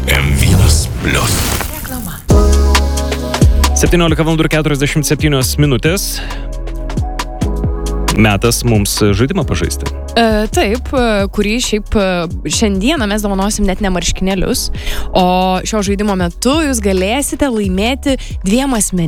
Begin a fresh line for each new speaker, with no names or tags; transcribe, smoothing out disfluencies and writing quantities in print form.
M1+.
17:47 metas mums žaidimą pažaisti.
Taip, kurį šiaip šiandieną mes dovanosim net ne marškinėlius, o šio žaidimo metu jūs galėsite laimėti 2 asmeninius